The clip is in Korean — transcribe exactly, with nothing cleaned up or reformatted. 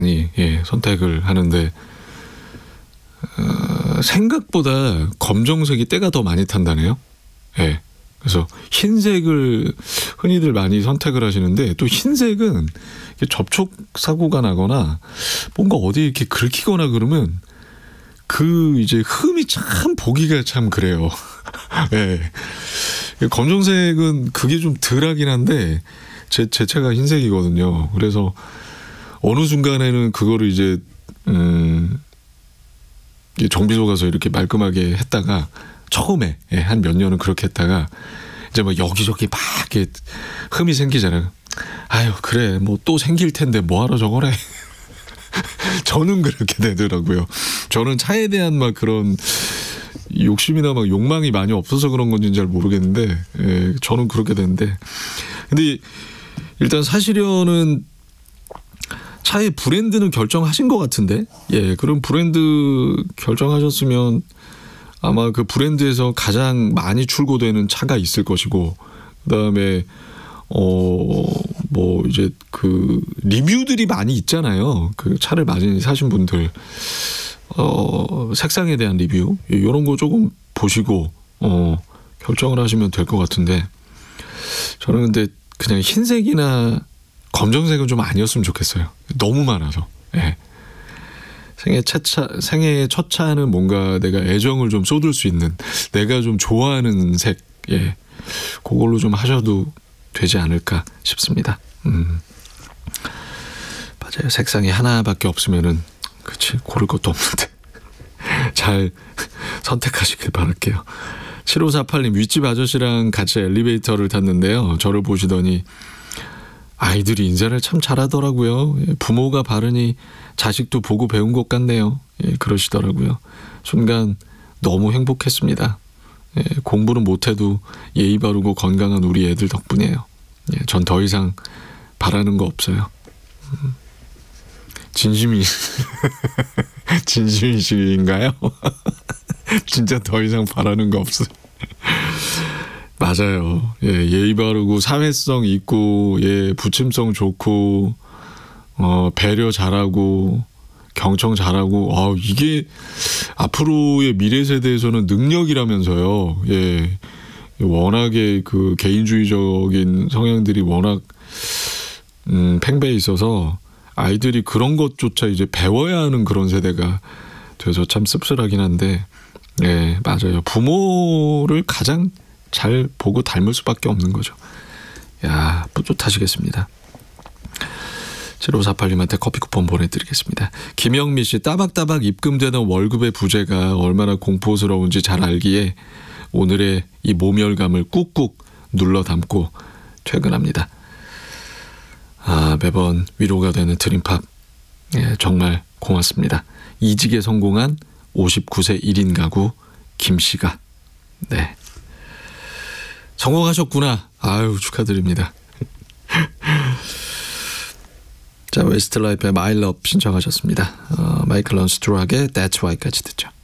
예, 선택을 하는데 어, 생각보다 검정색이 때가 더 많이 탄다네요. 예. 그래서 흰색을 흔히들 많이 선택을 하시는데 또 흰색은 접촉 사고가 나거나 뭔가 어디 이렇게 긁히거나 그러면 그 이제 흠이 참 보기가 참 그래요. 예. 검정색은 그게 좀 덜하긴 한데 제, 제 차가 흰색이거든요. 그래서 어느 순간에는 그거를 이제 음, 정비소 가서 이렇게 말끔하게 했다가 처음에 예, 한 몇 년은 그렇게 했다가 이제 막 여기저기 막 이렇게 흠이 생기잖아요. 아유 그래 뭐 또 생길 텐데 뭐하러 저거래. 저는 그렇게 되더라고요. 저는 차에 대한 막 그런 욕심이나 막 욕망이 많이 없어서 그런 건지는 잘 모르겠는데 예, 저는 그렇게 되는데 근데 일단 사실은 차의 브랜드는 결정하신 것 같은데 예 그럼 브랜드 결정하셨으면 아마 그 브랜드에서 가장 많이 출고되는 차가 있을 것이고 그다음에 어 뭐 이제 그 리뷰들이 많이 있잖아요. 그 차를 많이 사신 분들 어 색상에 대한 리뷰 이런 거 조금 보시고 어 결정을 하시면 될 것 같은데 저는 근데 그냥 흰색이나 검정색은 좀 아니었으면 좋겠어요. 너무 많아서. 예. 생애 첫 차, 생애의 첫 차는 뭔가 내가 애정을 좀 쏟을 수 있는 내가 좀 좋아하는 색, 예, 그걸로 좀 하셔도 되지 않을까 싶습니다. 음. 맞아요. 색상이 하나밖에 없으면은, 그치, 고를 것도 없는데. 잘 선택하시길 바랄게요. 칠오사팔 님, 윗집 아저씨랑 같이 엘리베이터를 탔는데요. 저를 보시더니, 아이들이 인사를 참 잘하더라고요. 부모가 바르니 자식도 보고 배운 것 같네요. 예, 그러시더라고요. 순간 너무 행복했습니다. 예, 공부는 못해도 예의 바르고 건강한 우리 애들 덕분이에요. 예, 전 더 이상 바라는 거 없어요. 음, 진심이 진심이신가요? 진짜 더 이상 바라는 거 없어요. 맞아요. 예, 예의 바르고 사회성 있고 예, 부침성 좋고 어, 배려 잘하고 경청 잘하고 아, 이게 앞으로의 미래 세대에서는 능력이라면서요. 예. 워낙에 그 개인주의적인 성향들이 워낙 음, 팽배해 있어서 아이들이 그런 것조차 이제 배워야 하는 그런 세대가 돼서 참 씁쓸하긴 한데 예, 맞아요. 부모를 가장 잘 보고 닮을 수밖에 없는 거죠. 야, 뿌듯하시겠습니다. 칠오사팔 님한테 커피 쿠폰 보내드리겠습니다. 김영미 씨, 따박따박 입금되는 월급의 부재가 얼마나 공포스러운지 잘 알기에 오늘의 이 모멸감을 꾹꾹 눌러 담고 퇴근합니다. 아, 매번 위로가 되는 드림팝. 예, 정말 고맙습니다. 이직에 성공한 오십구 세 일 인 가구 김씨가. 네. 성공하셨구나. 아유, 축하드립니다. 자, 웨스트라이프의 My Love 신청하셨습니다. 어, 마이클 런스트락의 That's Why까지 듣죠.